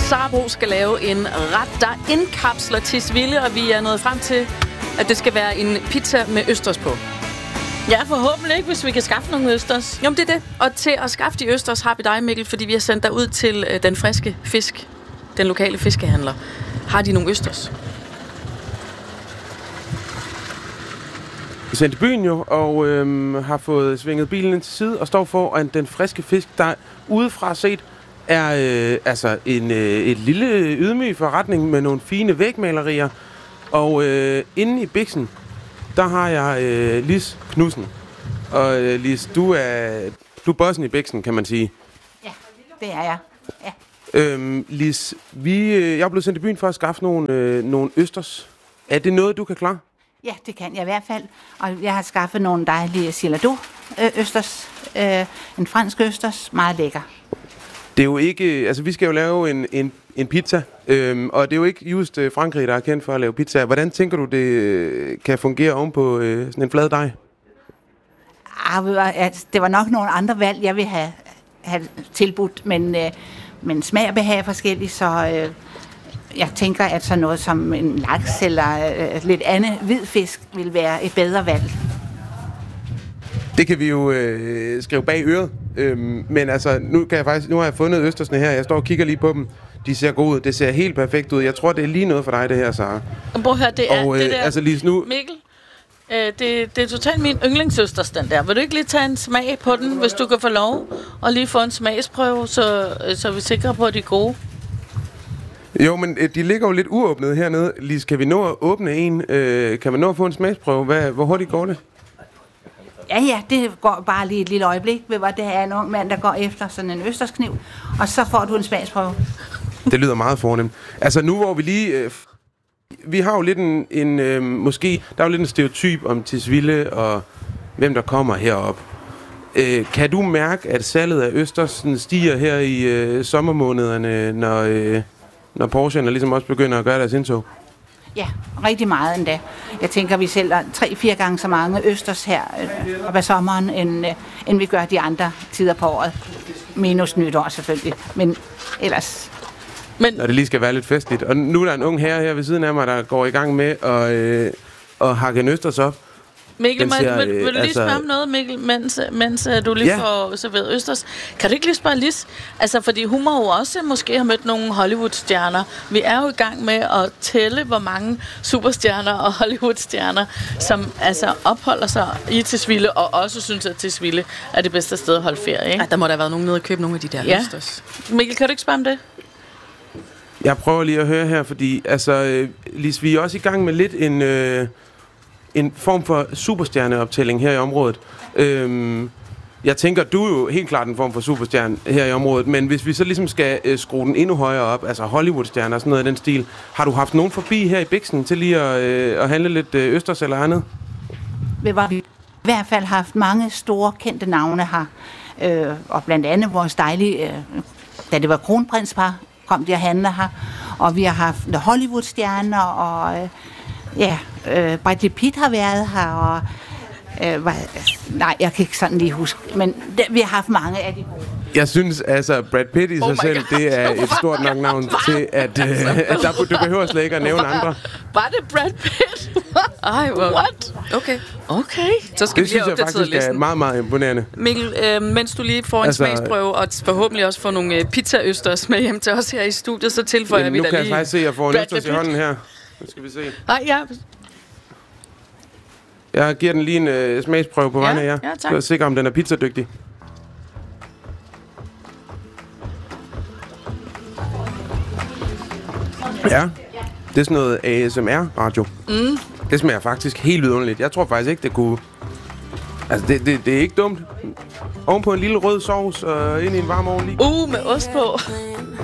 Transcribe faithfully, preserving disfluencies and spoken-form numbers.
Sara Bro skal lave en ret, der indkapsler Tisvilde, og vi er nået frem til, at det skal være en pizza med østers på. Ja, forhåbentlig ikke, hvis vi kan skaffe nogle østers. Jo, det er det. Og til at skaffe de østers har vi dig, Mikkel, fordi vi har sendt dig ud til øh, den friske fisk, den lokale fiskehandler. Har de nogle østers? Vi sendte i byen jo, og øhm, har fået svinget bilen ind til side, og står foran den friske fisk, der udefra set er øh, altså en, øh, et lille ydmyg forretning med nogle fine vægmalerier. Og øh, inde i biksen, der har jeg øh, Lis Knudsen. Og øh, Lis, du er, du er bossen i biksen, kan man sige. Ja, det er jeg. Ja. Øhm, Lis, vi, øh, jeg er blevet sendt i byen for at skaffe nogle, øh, nogle østers. Er det noget, du kan klare? Ja, det kan jeg i hvert fald. Og jeg har skaffet nogle dejlige Silado østers. Øh, en fransk østers. Meget lækker. Det er jo ikke... Altså, vi skal jo lave en, en, en pizza. Øhm, og det er jo ikke just øh, Frankrig, der er kendt for at lave pizza. Hvordan tænker du, det øh, kan fungere ovenpå øh, sådan en flad dej? Ah, det var nok nogle andre valg, jeg ville have, have tilbudt. Men, øh, men smag og behag er forskelligt, så... Øh, Jeg tænker, at sådan noget som en laks eller øh, lidt andet hvid fisk vil være et bedre valg. Det kan vi jo øh, skrive bag øret. Øhm, men altså, nu, kan jeg faktisk, nu har jeg fundet østersne her. Jeg står og kigger lige på dem. De ser gode ud. Det ser helt perfekt ud. Jeg tror, det er lige noget for dig, det her, Sara. Prøv at høre, det er og, øh, det der... Altså, lige nu... Mikkel, øh, det, det er totalt min yndlingsøsters, den der. Vil du ikke lige tage en smag på den, hvis du kan få lov? Og lige få en smagsprøve, så, så vi er sikre på, at de er gode. Jo, men de ligger jo lidt uåbnet hernede. Lis, kan vi nå at åbne en? Øh, kan man nå at få en smagsprøve? Hvad, hvor hurtigt går det? Ja, ja, det går bare lige et lille øjeblik. Ved hvad, det er en ung mand, der går efter sådan en østerskniv. Og så får du en smagsprøve. Det lyder meget fornemt. Altså nu hvor vi lige... Øh, vi har jo lidt en... en øh, måske... Der er jo lidt en stereotyp om Tisvilde og hvem der kommer herop. Øh, kan du mærke, at salget af østers stiger her i øh, sommermånederne, når... Øh, Når Porsche'erne ligesom også begynder at gøre deres indtog? Ja, rigtig meget endda. Jeg tænker, vi sælger tre-fire gange så mange østers her øh, op ad sommeren, end, øh, end vi gør de andre tider på året. Minus nytår selvfølgelig, men ellers... Men når det lige skal være lidt festligt. Og nu er der en ung herre her ved siden af mig, der går i gang med at, øh, at hakke en østers op. Mikkel, ser, vil, vil, vil du lige altså, spørge om noget, Mikkel, mens, mens du lige ja. får serveret østers? Kan du ikke lige spørge Lis? Altså, fordi hun må jo også måske have mødt nogle Hollywood-stjerner. Vi er jo i gang med at tælle, hvor mange superstjerner og Hollywood-stjerner, som altså opholder sig i Tisvilde, og også synes, at Tisvilde er det bedste sted at holde ferie, ikke? Ej, der må der have været nogen nede og købe nogle af de der ja. østers. Mikkel, kan du ikke spørge om det? Jeg prøver lige at høre her, fordi altså, øh, Lis, vi er også i gang med lidt en... Øh, en form for superstjerneoptælling her i området. Øhm, jeg tænker, du er jo helt klart en form for superstjerne her i området, men hvis vi så ligesom skal øh, skrue den endnu højere op, altså Hollywood-stjerner og sådan noget af den stil, har du haft nogen forbi her i biksen til lige at, øh, at handle lidt øh, østers eller andet? Vi har i hvert fald haft mange store kendte navne her, øh, og blandt andet vores dejlige, øh, da det var kronprinspar, kom de at handle her, og vi har haft Hollywood-stjerner, og øh, ja, øh, Bradley Pitt har været her, og øh, hvad, nej, jeg kan ikke sådan lige huske, men det, vi har haft mange af de gode. Jeg synes altså, Brad Pitt i sig oh selv, God. Det er et stort nok navn til, at, øh, at der, du behøver slet ikke at nævne andre. Var det Brad Pitt? Ej, hvor... What? Okay. Okay. Så skal det vi synes jeg faktisk listen. Er meget, meget imponerende. Mikkel, øh, mens du lige får en altså, smagsprøve, og forhåbentlig også får nogle øh, pizza-østers med hjem til os her i studiet, så tilføjer Jamen, vi da lige... Nu kan jeg faktisk se, at jeg får en østers i hånden her. Nu skal vi se. Nej, ja... Jeg giver den lige en øh, smagsprøve på vegne af jer. Ja, tak. Så er jeg sikker, om den er pizzadygtig. Ja, det er sådan noget A S M R-radio. Mm. Det smager faktisk helt vidunderligt. Jeg tror faktisk ikke, det kunne... Altså, det, det, det er ikke dumt. Oven på en lille rød sovs og ind i en varm ovn lige. Uh, med ost på.